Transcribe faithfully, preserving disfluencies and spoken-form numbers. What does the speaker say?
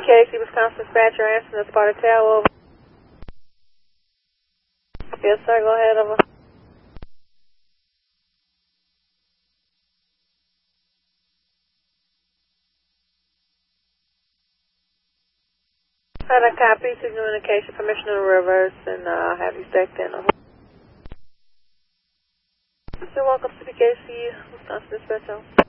K C, Wisconsin dispatcher, answering the spotted tail, over. Yes, sir, go ahead, over. Had a copy, signal indication, permission to reverse, and uh, have you stacked in. You're welcome to the K C, Wisconsin dispatcher.